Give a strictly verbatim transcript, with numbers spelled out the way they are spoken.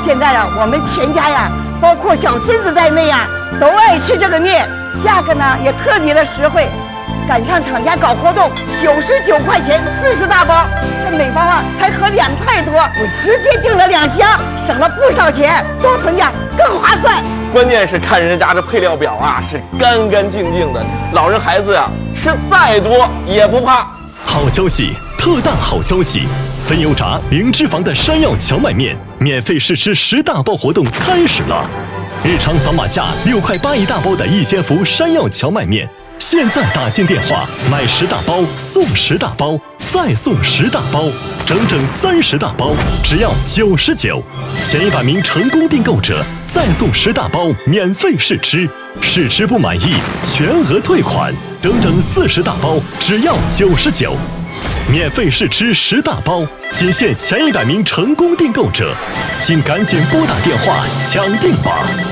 现在啊，我们全家呀，包括小孙子在内呀，都爱吃这个面，价格呢也特别的实惠。赶上厂家搞活动，九十九块钱四十大包，这每包啊才合两块多，我直接订了两箱，省了不少钱，多囤点更划算。 关键是看人家这配料表啊，是干干净净的，老人孩子呀、啊、吃再多也不怕。 好消息，特大好消息！分油炸零脂肪的山药荞麦面免费试吃十大包活动开始了，日常扫码价六块八一大包的一千伏山药荞麦面。现在打进电话买十大包送十大包，再送十大包，整整三十大包，只要九十九。前一百名成功订购者再送十大包免费试吃，试吃不满意全额退款，整整四十大包，只要九十九。免费试吃十大包，仅限前一百名成功订购者，请赶紧拨打电话抢订吧。